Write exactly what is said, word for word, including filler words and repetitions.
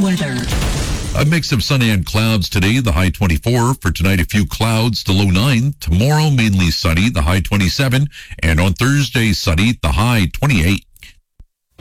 weather. A mix of sun and clouds today, the high twenty-four. For tonight, a few clouds, the low nine. Tomorrow, mainly sunny, the high twenty-seven. And on Thursday, sunny, the high twenty-eight.